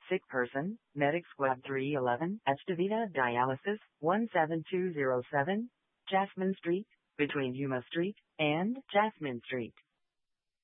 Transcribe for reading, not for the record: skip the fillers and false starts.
Sick person, Medic Squad 311, Estevita Dialysis, 17207, Jasmine Street, between Yuma Street and Jasmine Street.